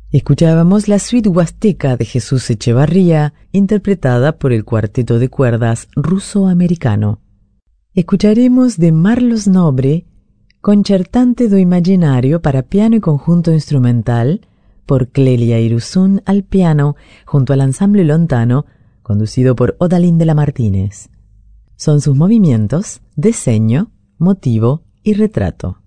Escuchábamos la suite huasteca de Jesús Echevarría, interpretada por el cuarteto de cuerdas ruso-americano. Escucharemos de Marlos Nobre, Concertante do Imaginario para piano y conjunto instrumental, por Clelia Irurzun al piano, junto al ensamble lontano, conducido por Odalín de la Martínez. Son sus movimientos: deseño, motivo y retrato.